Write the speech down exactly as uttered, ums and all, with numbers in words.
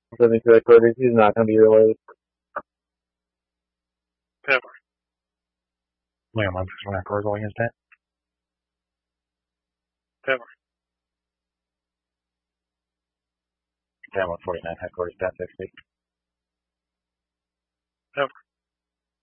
seventy-two headquarters, he's not going to be released. Pepper. Liam, I'm just going to Corgo against that. Pepper. Down one forty-nine, headquarters, down sixty. Pepper.